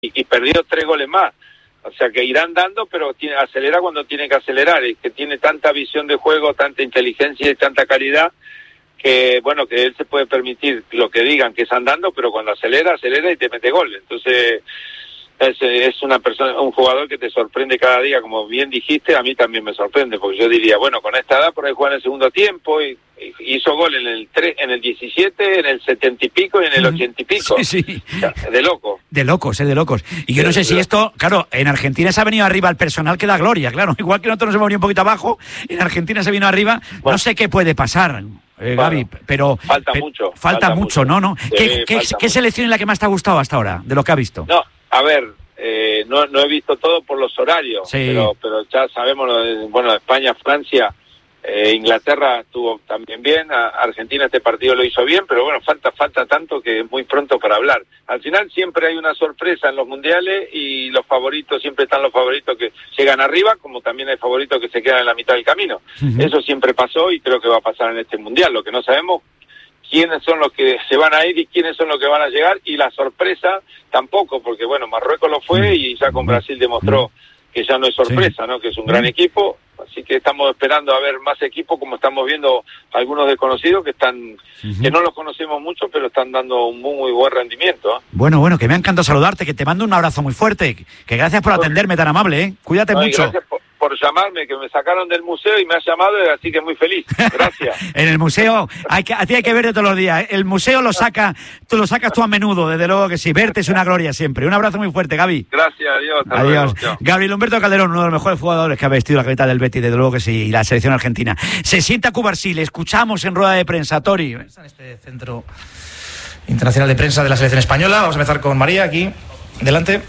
y perdió 3 goles más. O sea que irán dando, pero acelera cuando tiene que acelerar. Es que tiene tanta visión de juego, tanta inteligencia y tanta calidad que, bueno, que él se puede permitir lo que digan, que es andando, pero cuando acelera y te mete gol. Entonces es un jugador que te sorprende cada día, como bien dijiste. A mí también me sorprende, porque yo diría, bueno, con esta edad por ahí juega en el segundo tiempo y hizo gol en el 17, en el 70 y pico y en el 80 y pico. Sí. O sea, de locos. De locos. Y yo no sé si esto, claro, en Argentina se ha venido arriba el personal que da gloria, claro. Igual que nosotros nos hemos venido un poquito abajo, en Argentina se vino arriba. Bueno, no sé qué puede pasar, Gaby, pero falta mucho. Falta mucho, ¿no? Sí, ¿Qué selección es la que más te ha gustado hasta ahora, de lo que ha visto? No, a ver, no he visto todo por los horarios, sí. pero ya sabemos, bueno, España, Francia, Inglaterra estuvo también bien, Argentina este partido lo hizo bien, pero bueno, falta tanto que es muy pronto para hablar. Al final siempre hay una sorpresa en los mundiales y los favoritos, siempre están los favoritos que llegan arriba, como también hay favoritos que se quedan en la mitad del camino. Uh-huh. Eso siempre pasó y creo que va a pasar en este mundial. Lo que no sabemos, quiénes son los que se van a ir y quiénes son los que van a llegar, y la sorpresa tampoco, porque bueno, Marruecos lo fue y ya con Brasil demostró que ya no es sorpresa, ¿no? Que es un gran equipo. Así que estamos esperando a ver más equipos, como estamos viendo algunos desconocidos que están, que no los conocemos mucho, pero están dando un muy buen rendimiento, ¿eh? Bueno, que me ha encantado saludarte, que te mando un abrazo muy fuerte, que gracias por atenderme tan amable, ¿eh? Cuídate mucho. Gracias por llamarme, que me sacaron del museo y me has llamado, así que muy feliz. Gracias. En el museo, a ti hay que verte todos los días, ¿eh? El museo lo sacas tú a menudo, desde luego que sí. Verte es una gloria siempre. Un abrazo muy fuerte, Gaby. Gracias, adiós. Adiós. Gabriel Humberto Calderón, uno de los mejores jugadores que ha vestido la camiseta del Betis, desde luego que sí, y la selección argentina. Se sienta Cubarsí, le escuchamos en rueda de prensa, Tori. En este centro internacional de prensa de la selección española. Vamos a empezar con María, aquí, delante.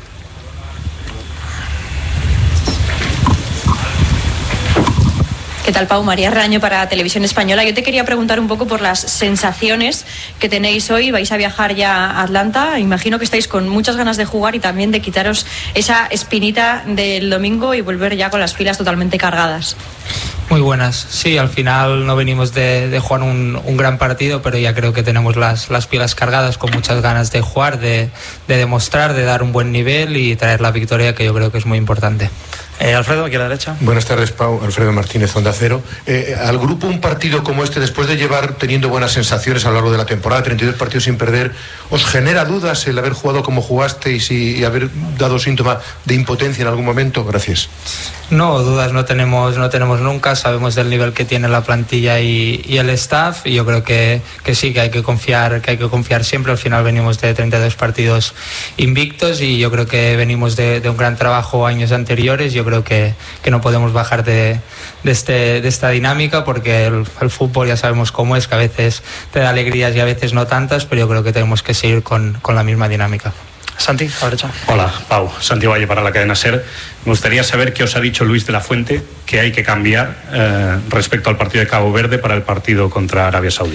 ¿Qué tal, Pau? María Raño para Televisión Española. Yo te quería preguntar un poco por las sensaciones que tenéis hoy. Vais a viajar ya a Atlanta. Imagino que estáis con muchas ganas de jugar y también de quitaros esa espinita del domingo y volver ya con las pilas totalmente cargadas. Muy buenas. Sí, al final no venimos de jugar un gran partido, pero ya creo que tenemos las pilas cargadas, con muchas ganas de jugar, de demostrar, de dar un buen nivel y traer la victoria, que yo creo que es muy importante. Alfredo, aquí a la derecha. Buenas tardes, Pau. Alfredo Martínez, Onda Cero. Al grupo, un partido como este, después de llevar teniendo buenas sensaciones a lo largo de la temporada, 32 partidos sin perder, ¿os genera dudas el haber jugado como jugasteis y haber dado síntoma de impotencia en algún momento? Gracias. No, dudas no tenemos nunca. Sabemos del nivel que tiene la plantilla y el staff, y yo creo que sí, que hay que confiar siempre. Al final venimos de 32 partidos invictos y yo creo que venimos de un gran trabajo años anteriores. Yo creo que no podemos bajar de esta dinámica, porque el fútbol ya sabemos cómo es, que a veces te da alegrías y a veces no tantas, pero yo creo que tenemos que seguir con la misma dinámica. Santi, a la derecha. Hola, Pau. Santi Valle para la cadena SER. Me gustaría saber qué os ha dicho Luis de la Fuente que hay que cambiar respecto al partido de Cabo Verde para el partido contra Arabia Saudí.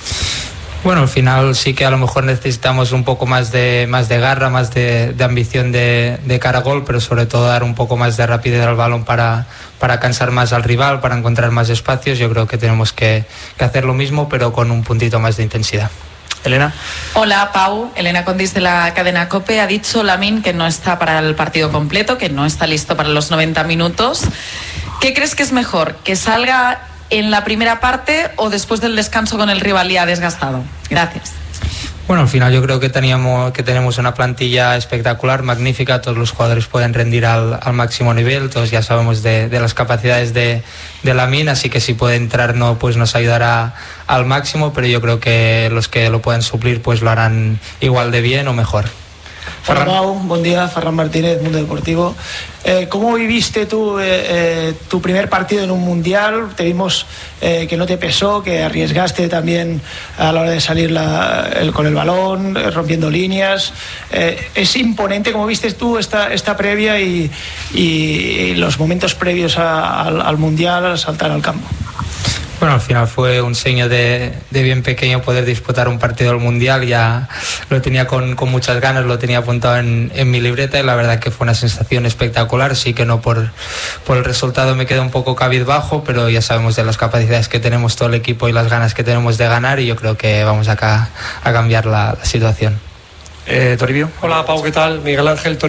Bueno, al final sí que a lo mejor necesitamos un poco más de garra, más de ambición de cara a gol, pero sobre todo dar un poco más de rapidez al balón para cansar más al rival, para encontrar más espacios. Yo creo que tenemos que hacer lo mismo, pero con un puntito más de intensidad. Elena. Hola, Pau. Elena Condis de la cadena COPE. Ha dicho Lamine que no está para el partido completo, que no está listo para los 90 minutos. ¿Qué crees que es mejor? ¿Que salga en la primera parte o después del descanso con el rival ya desgastado? Gracias. Bueno, al final yo creo que tenemos una plantilla espectacular, magnífica. Todos los jugadores pueden rendir al máximo nivel. Todos ya sabemos de las capacidades de Lamine, así que si puede entrar pues nos ayudará al máximo, pero yo creo que los que lo puedan suplir pues lo harán igual de bien o mejor. Hola, Pau, buen día, Ferran Martínez, Mundo Deportivo. ¿Cómo viviste tú tu primer partido en un mundial? Te vimos que no te pesó, que arriesgaste también a la hora de salir con el balón, rompiendo líneas. ¿Es imponente? ¿Cómo viste tú esta previa y los momentos previos al mundial, al saltar al campo? Bueno, al final fue un sueño de bien pequeño poder disputar un partido del Mundial. Ya lo tenía con muchas ganas, lo tenía apuntado en mi libreta, y la verdad que fue una sensación espectacular. Sí que no por el resultado me quedé un poco cabizbajo, pero ya sabemos de las capacidades que tenemos todo el equipo y las ganas que tenemos de ganar, y yo creo que vamos a cambiar la situación. Toribio. Hola Pau, ¿qué tal? Miguel Ángel Toribio.